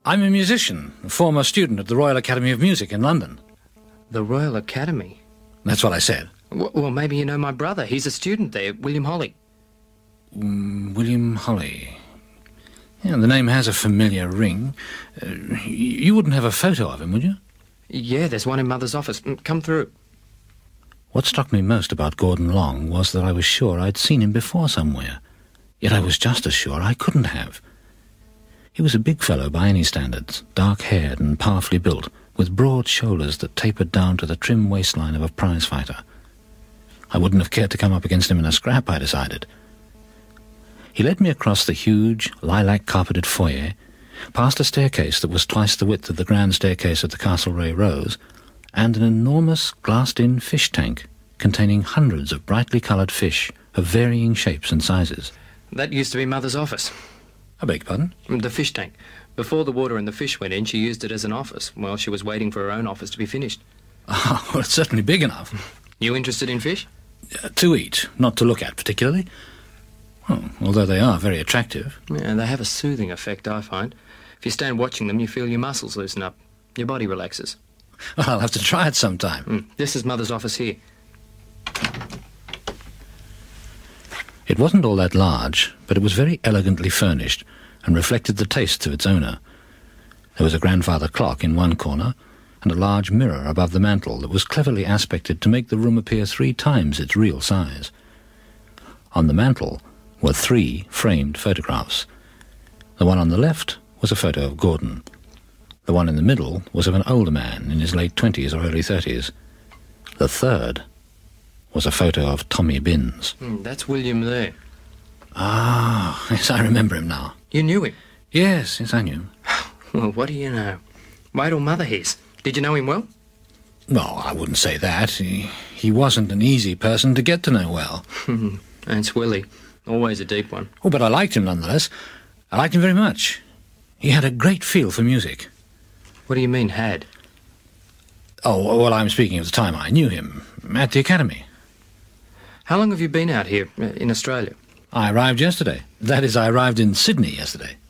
I'm a musician, a former student at the Royal Academy of Music in London. The Royal Academy? That's what I said. Well, maybe you know my brother. He's a student there, William Holly. William Holly. Yeah, the name has a familiar ring. You wouldn't have a photo of him, would you? Yeah, there's one in Mother's office. Come through. What struck me most about Gordon Long was that I was sure I'd seen him before somewhere. Yet I was just as sure I couldn't have. He was a big fellow by any standards, dark-haired and powerfully built, with broad shoulders that tapered down to the trim waistline of a prize-fighter. I wouldn't have cared to come up against him in a scrap, I decided. He led me across the huge, lilac-carpeted foyer, past a staircase that was twice the width of the grand staircase at the Castlereagh Rose, and an enormous glassed-in fish tank containing hundreds of brightly coloured fish of varying shapes and sizes. That used to be Mother's office. I beg your pardon? The fish tank. Before the water and the fish went in, she used it as an office while she was waiting for her own office to be finished. Oh, well, it's certainly big enough. You interested in fish? To eat, not to look at particularly. Well, although they are very attractive. Yeah, they have a soothing effect, I find. If you stand watching them, you feel your muscles loosen up. Your body relaxes. Well, I'll have to try it sometime. This is Mother's office here. It wasn't all that large, but it was very elegantly furnished and reflected the tastes of its owner. There was a grandfather clock in one corner and a large mirror above the mantel that was cleverly aspected to make the room appear 3 times its real size. On the mantel were 3 framed photographs. The one on the left was a photo of Gordon. The one in the middle was of an older man in his late 20s or early 30s. The third was a photo of Tommy Binns. That's William there. Ah, yes, I remember him now. You knew him? Yes, I knew. Well, what do you know? Wait till Mother hears. Did you know him well? No, I wouldn't say that. He wasn't an easy person to get to know well. That's Willie. Always a deep one. Oh, but I liked him nonetheless. I liked him very much. He had a great feel for music. What do you mean, had? Oh, well, I'm speaking of the time I knew him, at the Academy. How long have you been out here, in Australia? I arrived yesterday. That is, I arrived in Sydney yesterday.